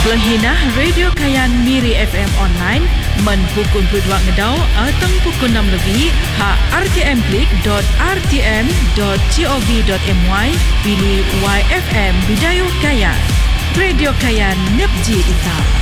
Penghinah Radio Kayan Miri FM online men pukul 22 ngedau atau pukul 6 lebih rtm.rtm.gov.my pilih YFM Bidayuh Kayan. Radio Kayan Nepji Ita.